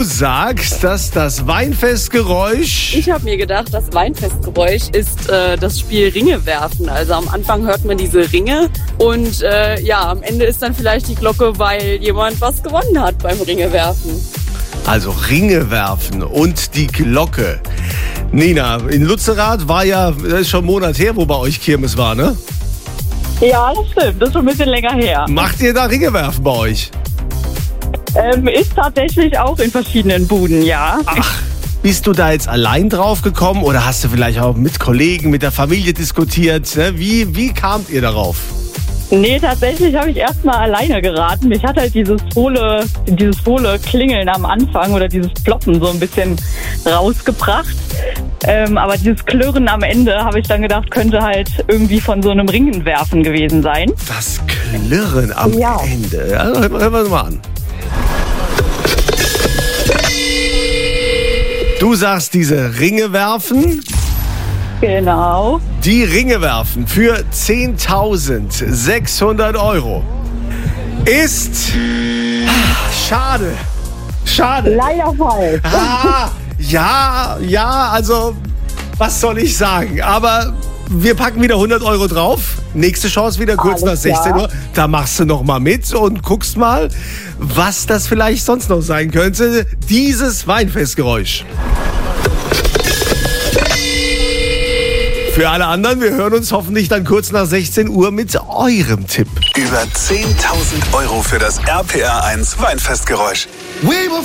Sagt, dass das Weinfestgeräusch... Ich habe mir gedacht, das Weinfestgeräusch ist das Spiel Ringe werfen. Also am Anfang hört man diese Ringe und am Ende ist dann vielleicht die Glocke, weil jemand was gewonnen hat beim Ringe werfen. Also Ringe werfen und die Glocke. Nina, in Lützerath das ist schon ein Monat her, wo bei euch Kirmes war, ne? Ja, das stimmt. Das ist schon ein bisschen länger her. Macht ihr da Ringe werfen bei euch? Ist tatsächlich auch in verschiedenen Buden, ja. Ach, bist du da jetzt allein drauf gekommen oder hast du vielleicht auch mit Kollegen, mit der Familie diskutiert? Ne? Wie kamt ihr darauf? Nee, tatsächlich habe ich erstmal alleine geraten. Mich hat halt dieses hohle Klingeln am Anfang oder dieses Ploppen so ein bisschen rausgebracht. Aber dieses Klirren am Ende, habe ich dann gedacht, könnte halt irgendwie von so einem Ringenwerfen gewesen sein. Das Klirren am Ende. Ja, hören wir mal an. Du sagst, diese Ringe werfen? Genau. Die Ringe werfen für 10.600 € ist... Schade. Leider falsch. Also, was soll ich sagen? Aber wir packen wieder 100 € drauf. Nächste Chance wieder kurz nach 16 Uhr. Da machst du noch mal mit und guckst mal, was das vielleicht sonst noch sein könnte. Dieses Weinfestgeräusch. Für alle anderen, wir hören uns hoffentlich dann kurz nach 16 Uhr mit eurem Tipp. Über 10.000 € für das RPR 1 Weinfestgeräusch.